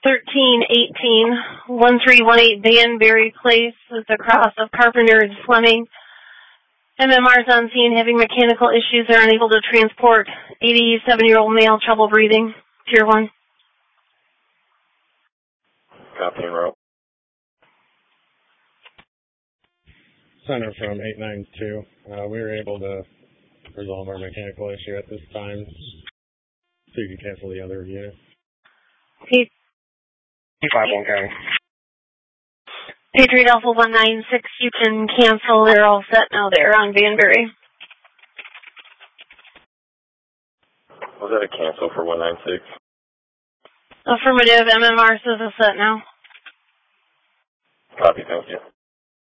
1318 Banbury Place with the cross of Carpenter and Fleming. MMR's on scene having mechanical issues. They're unable to transport 87-year-old male, trouble breathing. Tier 1. Copy and route. Center from 892. We were able to resolve our mechanical issue at this time, so you can cancel the other unit. P51 County. Patriot Alpha 196, you can cancel. They're all set now. They're on Banbury. Was that a cancel for 196? Affirmative. MMR says it's set now. Copy, thank you.